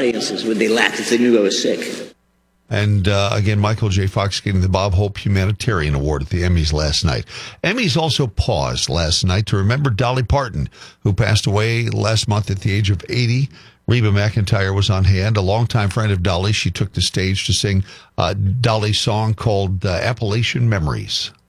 audiences when they laughed if they knew I was sick. And again, Michael J. Fox getting the Bob Hope Humanitarian Award at the Emmys last night. Emmys also paused last night to remember Dolly Parton, who passed away last month at the age of 80. Reba McEntire was on hand, a longtime friend of Dolly. She took the stage to sing Dolly's song called Appalachian Memories.